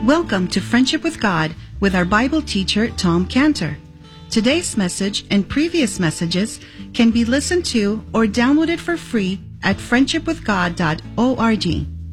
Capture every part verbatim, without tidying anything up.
Welcome to Friendship with God with our Bible teacher, Tom Cantor. Today's message and previous messages can be listened to or downloaded for free at friendship with god dot org.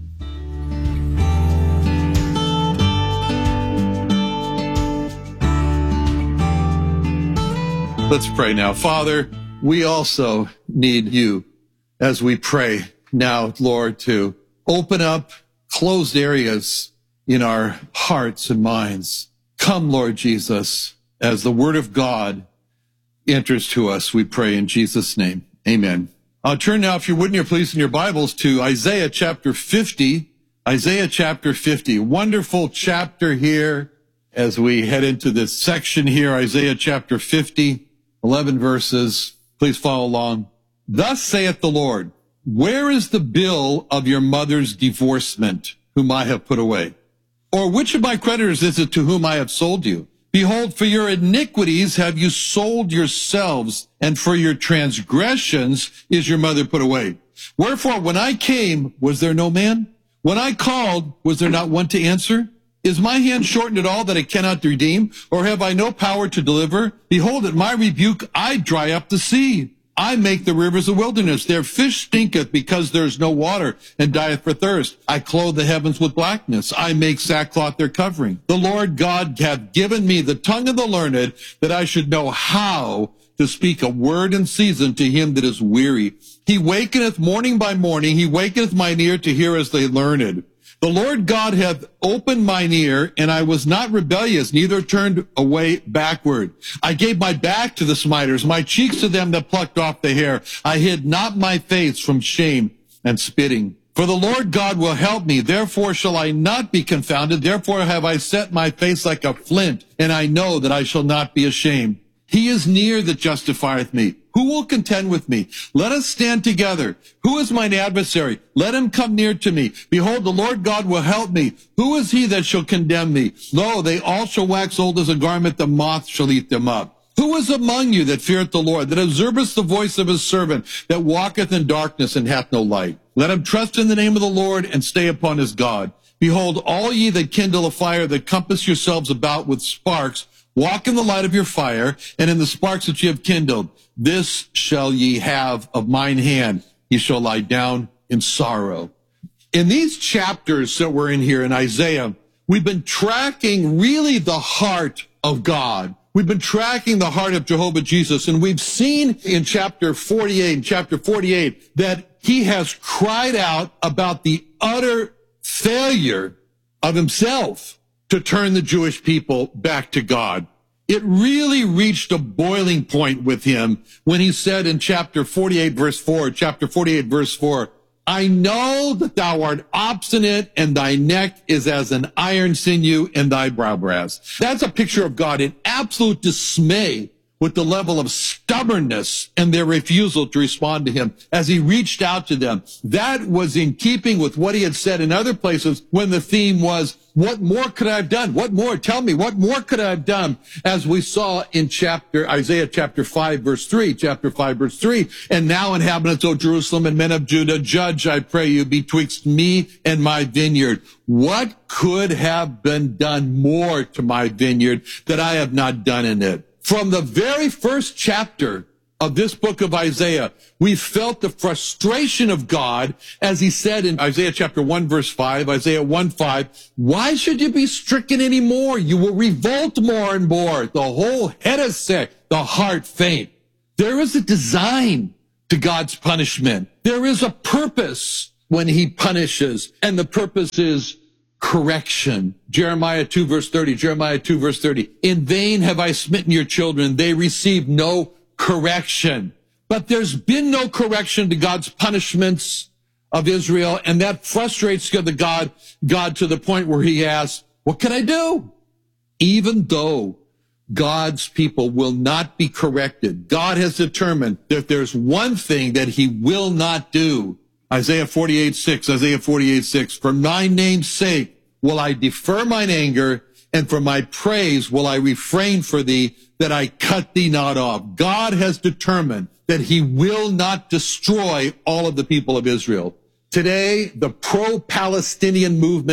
Let's pray now. Father, we also need you as we pray now, Lord, to open up closed areas in our hearts and minds. Come, Lord Jesus, as the word of God enters to us, we pray in Jesus' name. Amen. I'll turn now, if you wouldn't, you're pleased in your Bibles, to Isaiah chapter fifty. Isaiah chapter fifty. Wonderful chapter here as we head into this section here. Isaiah chapter fifty, eleven verses. Please follow along. Thus saith the Lord, where is the bill of your mother's divorcement, whom I have put away? Or which of my creditors is it to whom I have sold you? Behold, for your iniquities have you sold yourselves, and for your transgressions is your mother put away. Wherefore, when I came, was there no man? When I called, was there not one to answer? Is my hand shortened at all that it cannot redeem? Or have I no power to deliver? Behold, at my rebuke I dry up the sea. I make the rivers a wilderness. Their fish stinketh because there is no water, and dieth for thirst. I clothe the heavens with blackness. I make sackcloth their covering. The Lord God hath given me the tongue of the learned, that I should know how to speak a word in season to him that is weary. He wakeneth morning by morning. He wakeneth mine ear to hear as they learned. The Lord God hath opened mine ear, and I was not rebellious, neither turned away backward. I gave my back to the smiters, my cheeks to them that plucked off the hair. I hid not my face from shame and spitting. For the Lord God will help me, therefore shall I not be confounded. Therefore have I set my face like a flint, and I know that I shall not be ashamed. He is near that justifieth me. Who will contend with me? Let us stand together. Who is mine adversary? Let him come near to me. Behold, the Lord God will help me. Who is he that shall condemn me? Lo, they all shall wax old as a garment. The moth shall eat them up. Who is among you that feareth the Lord, that observeth the voice of his servant, that walketh in darkness and hath no light? Let him trust in the name of the Lord and stay upon his God. Behold, all ye that kindle a fire, that compass yourselves about with sparks, walk in the light of your fire, and in the sparks that ye have kindled. This shall ye have of mine hand. Ye shall lie down in sorrow. In these chapters that we're in here in Isaiah, we've been tracking really the heart of God. We've been tracking the heart of Jehovah Jesus, and we've seen in chapter forty-eight, in chapter forty-eight, that he has cried out about the utter failure of himself to turn the Jewish people back to God. It really reached a boiling point with him when he said in chapter forty-eight, verse four, chapter forty-eight, verse four, I know that thou art obstinate, and thy neck is as an iron sinew, and thy brow brass. That's a picture of God in absolute dismay with the level of stubbornness and their refusal to respond to him as he reached out to them. That was in keeping with what he had said in other places when the theme was, what more could I have done? What more? Tell me, what more could I have done? As we saw in chapter, Isaiah chapter five, verse three, chapter five, verse three. And now inhabitants of Jerusalem and men of Judah, judge, I pray you, betwixt me and my vineyard. What could have been done more to my vineyard that I have not done in it? From the very first chapter of this book of Isaiah, we felt the frustration of God, as he said in Isaiah chapter one, verse five, Isaiah one, five, why should you be stricken any more? You will revolt more and more. The whole head is sick, the heart faint. There is a design to God's punishment. There is a purpose when he punishes, and the purpose is correction. Jeremiah two, verse thirty, Jeremiah two, verse thirty. In vain have I smitten your children. They receive no correction. But there's been no correction to God's punishments of Israel, and that frustrates the God, God to the point where he asks, what can I do? Even though God's people will not be corrected, God has determined that there's one thing that he will not do. Isaiah forty-eight, six, Isaiah forty-eight, six, for my name's sake will I defer mine anger, and for my praise will I refrain for thee, that I cut thee not off. God has determined that he will not destroy all of the people of Israel. Today, the pro-Palestinian movement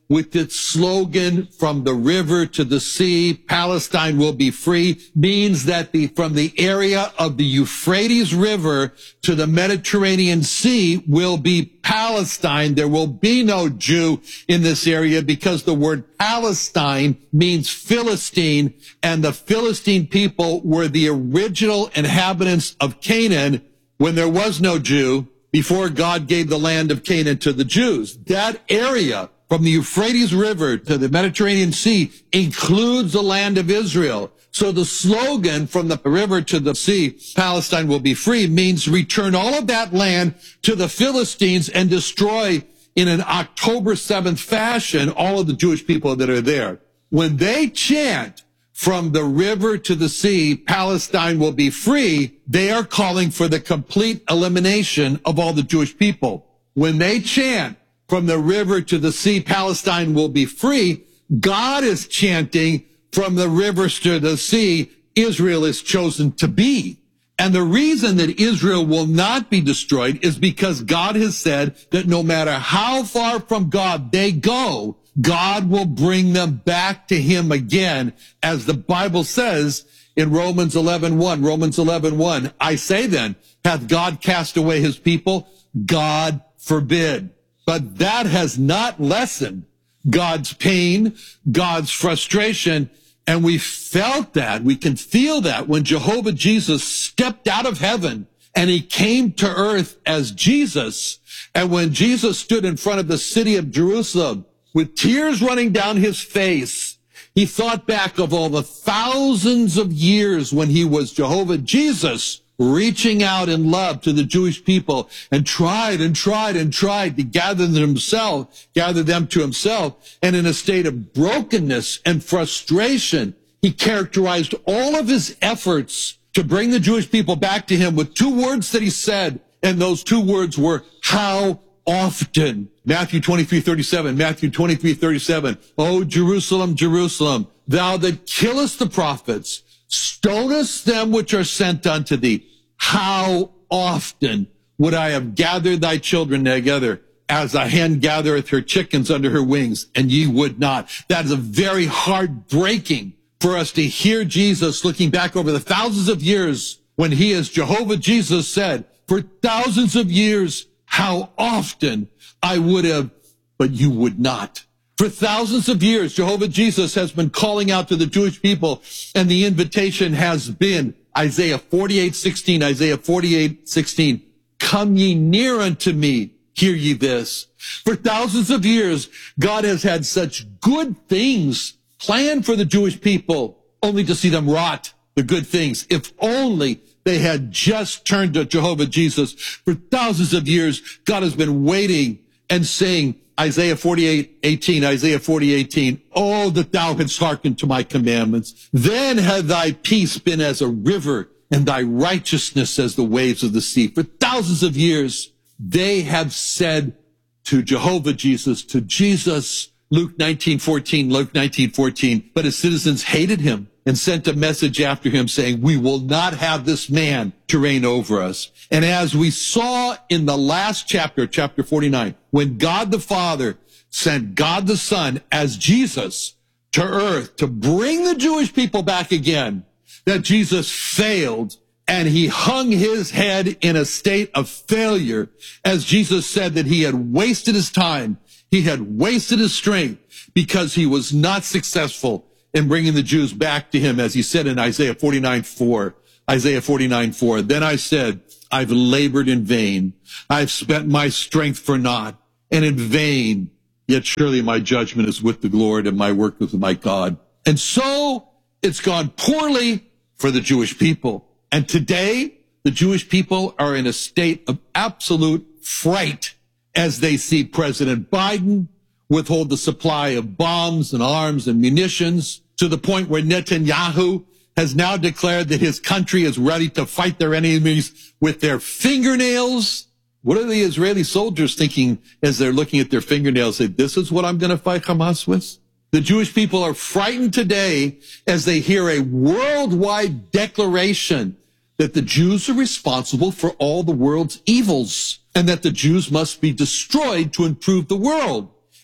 with its slogan, from the river to the sea, Palestine will be free, means that the, from the area of the Euphrates River to the Mediterranean Sea will be Palestine. There will be no Jew in this area because the word Palestine means Philistine, and the Philistine people were the original inhabitants of Canaan when there was no Jew, before God gave the land of Canaan to the Jews. That area from the Euphrates River to the Mediterranean Sea includes the land of Israel. So the slogan, from the river to the sea, Palestine will be free, means return all of that land to the Philistines and destroy in an October seventh fashion all of the Jewish people that are there. When they chant, from the river to the sea, Palestine will be free, they are calling for the complete elimination of all the Jewish people. When they chant, from the river to the sea, Palestine will be free, God is chanting, from the rivers to the sea, Israel is chosen to be. And the reason that Israel will not be destroyed is because God has said that no matter how far from God they go, God will bring them back to him again, as the Bible says in Romans eleven one. Romans eleven one, I say then, hath God cast away his people? God forbid. But that has not lessened God's pain, God's frustration, and we felt that. We can feel that when Jehovah Jesus stepped out of heaven and he came to earth as Jesus. And when Jesus stood in front of the city of Jerusalem with tears running down his face, he thought back of all the thousands of years when he was Jehovah Jesus, reaching out in love to the Jewish people, and tried and tried and tried to gather them himself, gather them to himself. And in a state of brokenness and frustration, he characterized all of his efforts to bring the Jewish people back to him with two words that he said. And those two words were, how often? Matthew twenty-three thirty-seven, Matthew twenty-three thirty-seven. O Jerusalem, Jerusalem, thou that killest the prophets, stonest them which are sent unto thee. How often would I have gathered thy children together as a hen gathereth her chickens under her wings, and ye would not. That is a very heartbreaking for us to hear Jesus looking back over the thousands of years when he, as Jehovah Jesus, said, for thousands of years, how often I would have, but you would not. For thousands of years, Jehovah Jesus has been calling out to the Jewish people, and the invitation has been Isaiah forty-eight sixteen, Isaiah forty-eight sixteen, come ye near unto me, hear ye this. For thousands of years, God has had such good things planned for the Jewish people, only to see them rot the good things. If only they had just turned to Jehovah Jesus. For thousands of years, God has been waiting and saying, Isaiah forty-eight eighteen, Isaiah forty-eight eighteen, oh, that thou hadst hearkened to my commandments. Then had thy peace been as a river, and thy righteousness as the waves of the sea. For thousands of years, they have said to Jehovah Jesus, to Jesus, Luke nineteen fourteen, Luke nineteen fourteen, but his citizens hated him and sent a message after him saying, we will not have this man to reign over us. And as we saw in the last chapter, chapter forty-nine, when God the Father sent God the Son as Jesus to earth to bring the Jewish people back again, that Jesus failed and he hung his head in a state of failure, as Jesus said that he had wasted his time, he had wasted his strength because he was not successful in bringing the Jews back to him, as he said in Isaiah forty-nine four. Isaiah forty-nine four. Then I said, I've labored in vain. I've spent my strength for naught and in vain. Yet surely my judgment is with the Lord and my work with my God. And so it's gone poorly for the Jewish people. And today the Jewish people are in a state of absolute fright as they see President Biden withhold the supply of bombs and arms and munitions, to the point where Netanyahu has now declared that his country is ready to fight their enemies with their fingernails. What are the Israeli soldiers thinking as they're looking at their fingernails? Say, this is what I'm going to fight Hamas with? The Jewish people are frightened today as they hear a worldwide declaration that the Jews are responsible for all the world's evils and that the Jews must be destroyed to improve the world.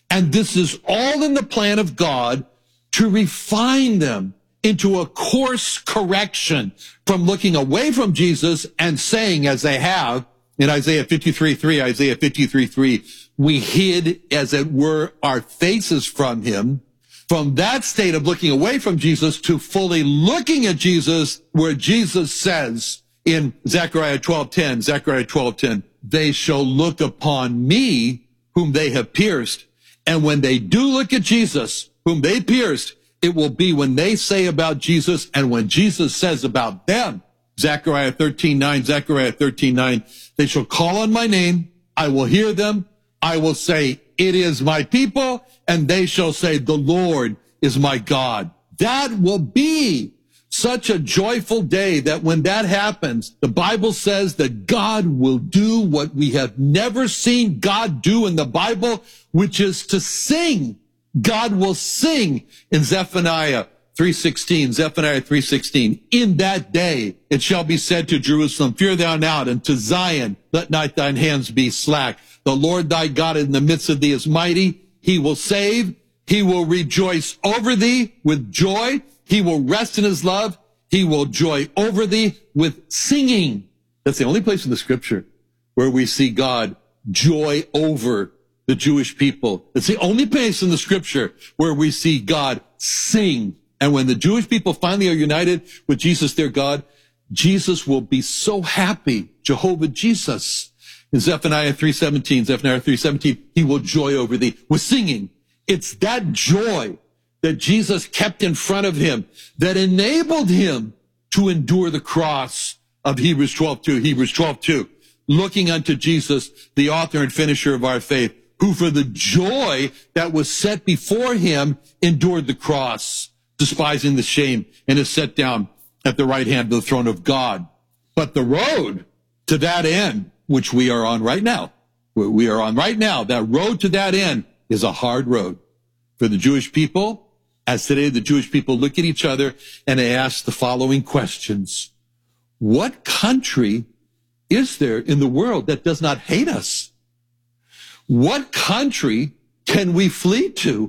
And this is all in the plan of God to refine them into a course correction from looking away from Jesus and saying, as they have in Isaiah fifty-three three, Isaiah fifty-three three, we hid, as it were, our faces from him. From that state of looking away from Jesus to fully looking at Jesus, where Jesus says in Zechariah twelve ten, Zechariah twelve ten, they shall look upon me whom they have pierced. And when they do look at Jesus, whom they pierced, it will be when they say about Jesus and when Jesus says about them. Zechariah thirteen nine, Zechariah thirteen nine, they shall call on my name, I will hear them, I will say, it is my people, and they shall say, the Lord is my God. That will be such a joyful day that when that happens, the Bible says that God will do what we have never seen God do in the Bible, which is to sing. God will sing in Zephaniah three sixteen, Zephaniah three sixteen. In that day, it shall be said to Jerusalem, fear thou not, and to Zion, let not thine hands be slack. The Lord thy God in the midst of thee is mighty. He will save. He will rejoice over thee with joy. He will rest in his love. He will joy over thee with singing. That's the only place in the scripture where we see God joy over the Jewish people. It's the only place in the scripture where we see God sing. And when the Jewish people finally are united with Jesus, their God, Jesus will be so happy, Jehovah Jesus. In Zephaniah three seventeen, Zephaniah three seventeen, he will joy over thee with singing. It's that joy that Jesus kept in front of him that enabled him to endure the cross of Hebrews twelve two, Hebrews twelve two, looking unto Jesus, the author and finisher of our faith, who for the joy that was set before him endured the cross, despising the shame, and is set down at the right hand of the throne of God. But the road to that end, which we are on right now, we are on right now, that road to that end is a hard road for the Jewish people. As today the Jewish people look at each other and they ask the following questions. What country is there in the world that does not hate us? What country can we flee to?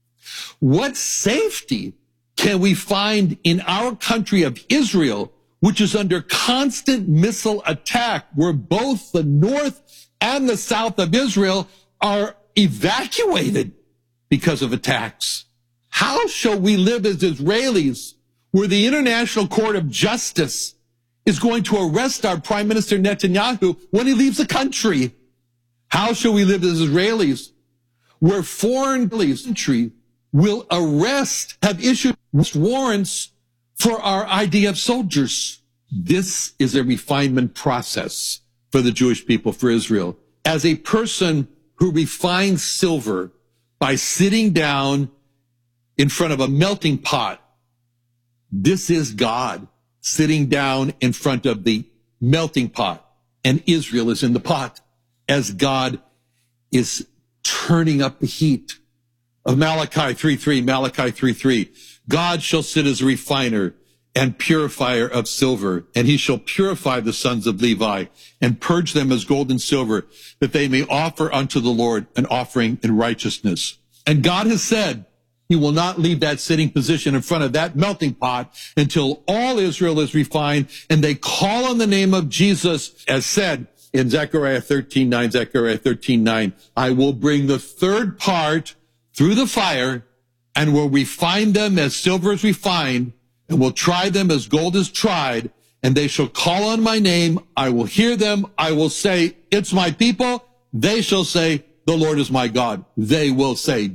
What safety can we find in our country of Israel, which is under constant missile attack, where both the north and the south of Israel are evacuated because of attacks? How shall we live as Israelis where the International Court of Justice is going to arrest our Prime Minister Netanyahu when he leaves the country? How shall we live as Israelis where foreign countries will arrest, have issued warrants for our I D F soldiers? This is a refinement process for the Jewish people, for Israel. As a person who refines silver by sitting down in front of a melting pot, this is God sitting down in front of the melting pot, and Israel is in the pot as God is turning up the heat of Malachi three three, Malachi three three. God shall sit as a refiner and purifier of silver, and he shall purify the sons of Levi and purge them as gold and silver, that they may offer unto the Lord an offering in righteousness. And God has said he will not leave that sitting position in front of that melting pot until all Israel is refined and they call on the name of Jesus, as said in Zechariah thirteen nine, Zechariah thirteen nine, I will bring the third part through the fire and will refine them as silver is refined, and will try them as gold is tried, and they shall call on my name. I will hear them. I will say, it's my people. They shall say, the Lord is my God. They will say,